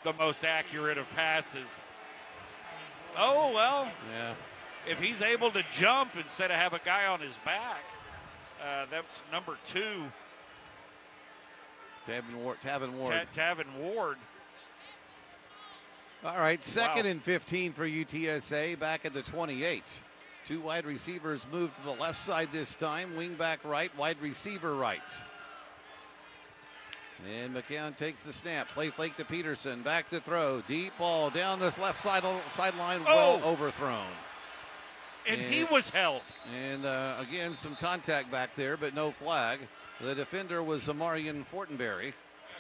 the most accurate of passes. Oh, well, Yeah. if he's able to jump instead of have a guy on his back, that's number 2. Tavin Ward. Tavin Ward. All right, second and 15 for UTSA back at the 28. 2 wide receivers move to the left side this time. Wing back right, wide receiver right. And McCown takes the snap. Play fake to Peterson. Back to throw. Deep ball down this left sideline. Well overthrown. And he was held. And again, some contact back there, but no flag. The defender was Amarian Fortenberry.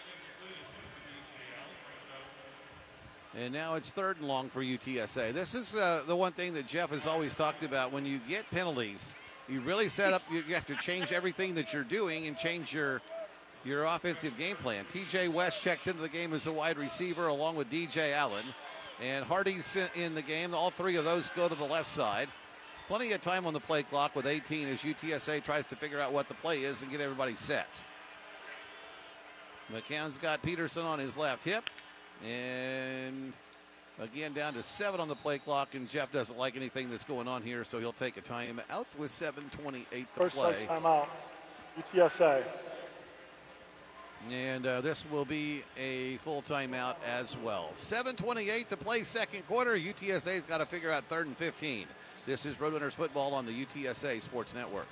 And now it's 3rd and long for UTSA. This is the one thing that Jeff has always talked about. When you get penalties, you really set up, you have to change everything that you're doing and change your offensive game plan. TJ West checks into the game as a wide receiver along with DJ Allen. And Hardy's in the game. All 3 of those go to the left side. Plenty of time on the play clock with 18 as UTSA tries to figure out what the play is and get everybody set. McCown's got Peterson on his left hip. And again, down to 7 on the play clock, and Jeff doesn't like anything that's going on here, so he'll take a time out with 7:28 to First play. timeout, UTSA. And this will be a full timeout as well. 7:28 to play second quarter. UTSA's got to figure out 3rd and 15. This is Roadrunners football on the UTSA Sports Network.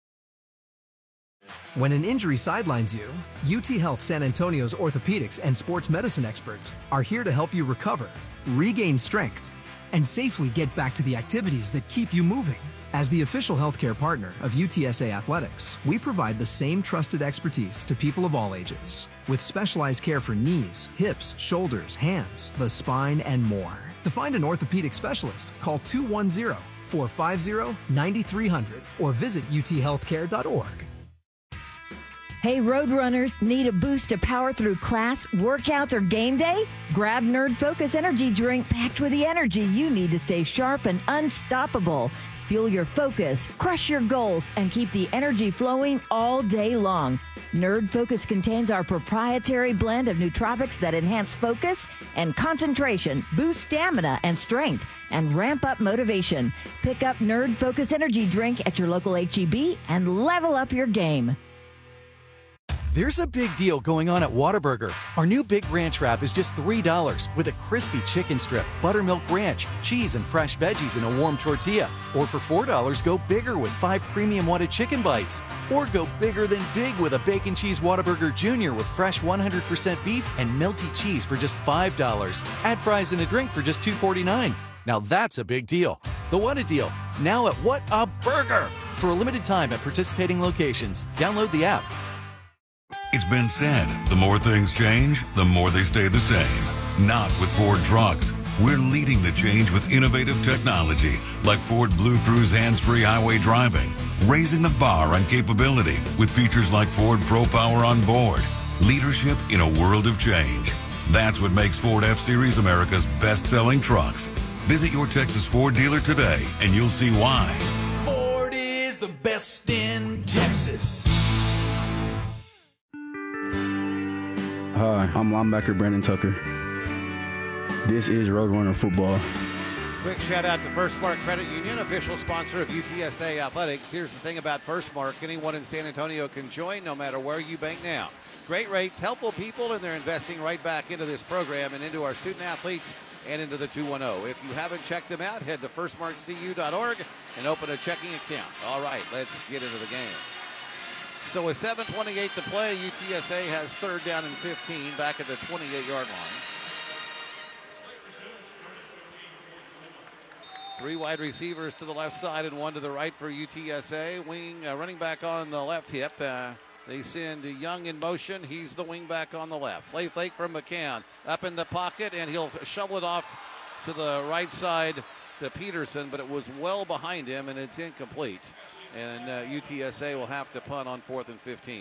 When an injury sidelines you, UT Health San Antonio's orthopedics and sports medicine experts are here to help you recover, regain strength, and safely get back to the activities that keep you moving. As the official healthcare partner of UTSA Athletics, we provide the same trusted expertise to people of all ages, with specialized care for knees, hips, shoulders, hands, the spine, and more. To find an orthopedic specialist, call 210-450-9300 or visit uthealthcare.org. Hey, Roadrunners, need a boost to power through class, workouts, or game day? Grab Nerd Focus Energy Drink packed with the energy you need to stay sharp and unstoppable. Fuel your focus, crush your goals, and keep the energy flowing all day long. Nerd Focus contains our proprietary blend of nootropics that enhance focus and concentration, boost stamina and strength, and ramp up motivation. Pick up Nerd Focus Energy Drink at your local H-E-B and level up your game. There's a big deal going on at Whataburger. Our new Big Ranch wrap is just $3 with a crispy chicken strip, buttermilk ranch, cheese, and fresh veggies in a warm tortilla. Or for $4, go bigger with 5 premium Whata chicken bites. Or go bigger than big with a Bacon Cheese Whataburger Jr. with fresh 100% beef and melty cheese for just $5. Add fries and a drink for just $2.49. Now that's a big deal. The Whata deal, now at What a Burger! For a limited time at participating locations. Download the app. It's been said, the more things change, the more they stay the same. Not with Ford trucks. We're leading the change with innovative technology like Ford Blue Cruise hands-free highway driving, raising the bar on capability with features like Ford Pro Power on board. Leadership in a world of change. That's what makes Ford F-Series America's best-selling trucks. Visit your Texas Ford dealer today and you'll see why. Ford is the best in Texas. Hi, I'm linebacker Brandon Tucker. This is Roadrunner football. Quick shout out to First Mark Credit Union, official sponsor of UTSA Athletics. Here's the thing about First Mark. Anyone in San Antonio can join no matter where you bank now. Great rates, helpful people, and they're investing right back into this program and into our student athletes and into the 210. If you haven't checked them out, head to firstmarkcu.org and open a checking account. All right, let's get into the game. So with 7:28 to play, UTSA has 3rd down and 15 back at the 28-yard line. 3 wide receivers to the left side and 1 to the right for UTSA. Running back on the left hip. They send Young in motion. He's the wing back on the left. Play fake from McCown. Up in the pocket, and he'll shovel it off to the right side to Peterson, but it was well behind him, and it's incomplete. And UTSA will have to punt on 4th and 15.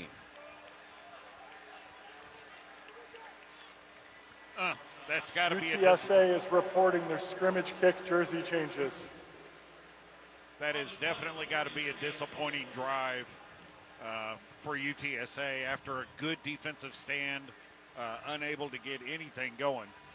That's got to be a UTSA is reporting their scrimmage kick jersey changes. That has definitely got to be a disappointing drive for UTSA after a good defensive stand, unable to get anything going.